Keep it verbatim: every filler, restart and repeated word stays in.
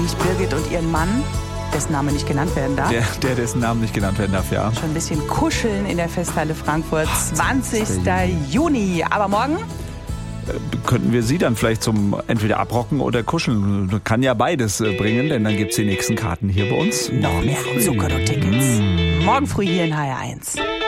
Birgit und ihren Mann, dessen Name nicht genannt werden darf. Der, der dessen Namen nicht genannt werden darf, ja. Schon ein bisschen kuscheln in der Festhalle Frankfurt, zwanzigster Juni. Aber morgen? Könnten wir Sie dann vielleicht zum entweder abrocken oder kuscheln. Kann ja beides bringen, denn dann gibt's die nächsten Karten hier bei uns. Noch mehr Zuckerdock-Tickets. Mm. Morgen früh hier in H R eins.